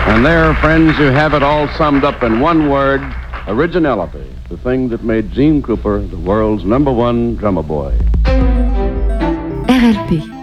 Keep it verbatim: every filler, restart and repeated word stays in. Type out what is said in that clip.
And there, friends, you have it all summed up in one word: originality. The thing that made Gene Krupa the world's number one drummer boy. R L P